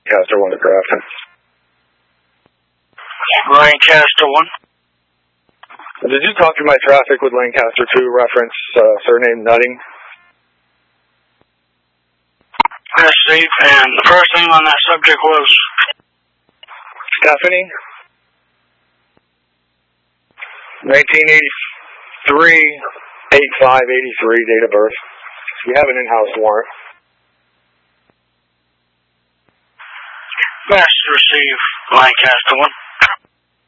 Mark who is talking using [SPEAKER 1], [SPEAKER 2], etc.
[SPEAKER 1] Lancaster 1 to Grafton.
[SPEAKER 2] Lancaster 1.
[SPEAKER 1] Did you talk to my traffic with Lancaster 2 reference surname Nutting?
[SPEAKER 2] Yes, Steve, and the first name on that subject was?
[SPEAKER 1] Stephanie. 1983, 8583, date of birth. You have an in-house warrant.
[SPEAKER 2] Yes, receive Lancaster 1.